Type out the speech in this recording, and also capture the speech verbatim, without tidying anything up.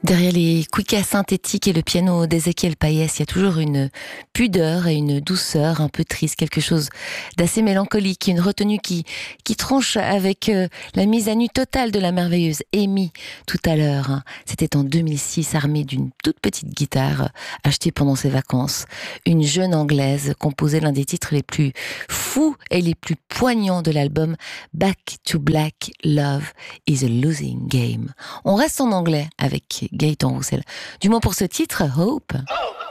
Derrière les cuicas synthétiques et le piano d'Ezequiel Payès, il y a toujours une pudeur et une douceur un peu triste, quelque chose d'assez mélancolique, une retenue qui, qui tranche avec euh, la mise à nu totale de la merveilleuse Amy tout à l'heure. hein. C'était en deux mille six, armée d'une toute petite guitare euh, achetée pendant ses vacances. Une jeune Anglaise composait l'un des titres les plus fous et les plus poignants de l'album Back to Black, Love is a Losing Game. On reste en anglais avec Gaëtan Roussel. Du moins pour ce titre, Hope.